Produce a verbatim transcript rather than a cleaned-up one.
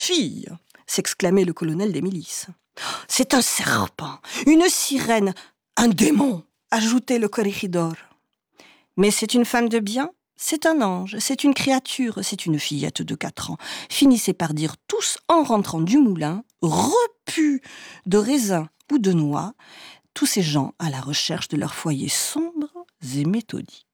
fille !» s'exclamait le colonel des milices. « C'est un serpent, une sirène, un démon !» ajoutait le corregidor. « Mais c'est une femme de bien, c'est un ange, c'est une créature, c'est une fillette de quatre ans », finissaient par dire tous en rentrant du moulin, repus de raisins ou de noix, tous ces gens à la recherche de leur foyer sombres et méthodiques.